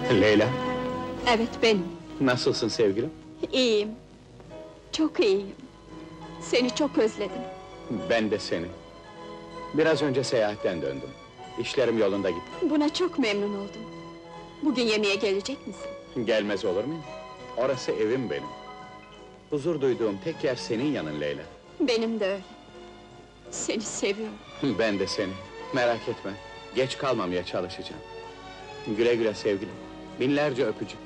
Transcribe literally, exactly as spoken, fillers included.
Leyla, Evet, benim. nasılsın sevgilim? İyiyim. Çok iyiyim. Seni çok özledim. Ben de seni. Biraz önce seyahatten döndüm. İşlerim yolunda gitti. Buna çok memnun oldum. Bugün yemeğe gelecek misin? Gelmez olur muyum? Orası evim benim. Huzur duyduğum tek yer senin yanın Leyla. Benim de öyle. Seni seviyorum. Ben de seni. Merak etme. Geç kalmamaya çalışacağım. Güle güle sevgilim. Binlerce öpücük.